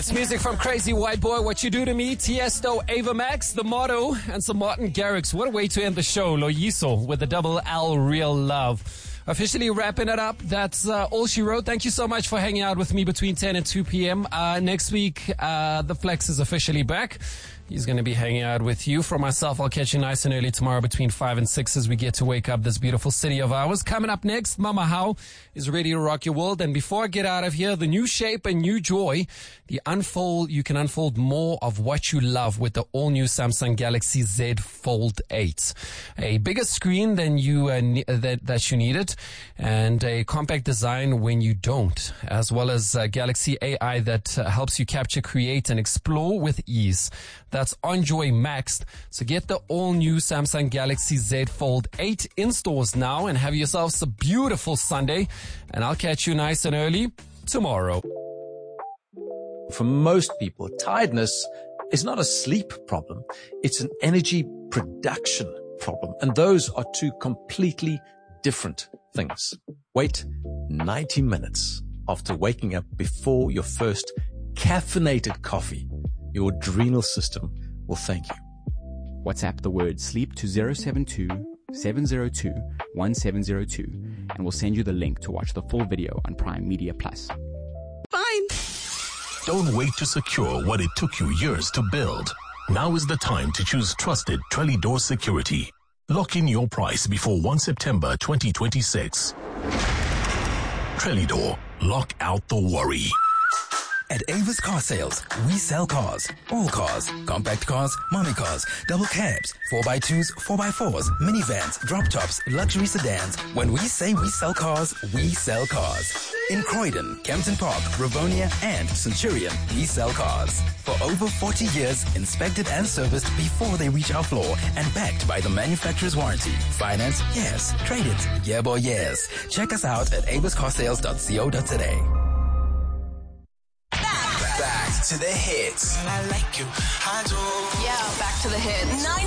It's music from Crazy White Boy, What You Do to Me, Tiesto, Ava Max, The Motto, and some Martin Garrix. What a way to end the show. Loyiso with the double L, Real Love. Officially wrapping it up. That's all she wrote. Thank you so much for hanging out with me between 10 and 2 p.m. Next week, the Flex is officially back. He's going to be hanging out with you. For myself, I'll catch you nice and early tomorrow between 5 and 6 as we get to wake up this beautiful city of ours. Coming up next, Mama How is ready to rock your world. And before I get out of here, the new shape and new joy, you can unfold more of what you love with the all-new Samsung Galaxy Z Fold 8. A bigger screen than that you needed, and a compact design when you don't, as well as Galaxy AI that helps you capture, create, and explore with ease. That's Enjoy Maxed. So get the all-new Samsung Galaxy Z Fold 8 in stores now and have yourselves a beautiful Sunday. And I'll catch you nice and early tomorrow. For most people, tiredness is not a sleep problem. It's an energy production problem. And those are two completely different things. Wait 90 minutes after waking up before your first caffeinated coffee. Your adrenal system will thank you. WhatsApp the word sleep to 072-702-1702 and we'll send you the link to watch the full video on Prime Media Plus. Fine. Don't wait to secure what it took you years to build. Now is the time to choose trusted Trellidor Security. Lock in your price before 1 September 2026. Trellidor, lock out the worry. At Ava's Car Sales, we sell cars. All cars. Compact cars, mommy cars, double cabs, 4x2s, 4x4s, minivans, drop tops, luxury sedans. When we say we sell cars, we sell cars. In Croydon, Kempton Park, Rivonia, and Centurion, we sell cars. For over 40 years, inspected and serviced before they reach our floor and backed by the manufacturer's warranty. Finance? Yes. Trade it? Yeah, boy, yes. Check us out at avascarsales.co.za. Back to the hits. I like you, I do. Yeah, back to the hits.